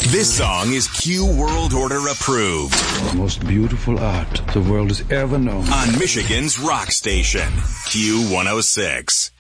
This song is Q World Order approved. The most beautiful art the world has ever known. On Michigan's rock station, Q106.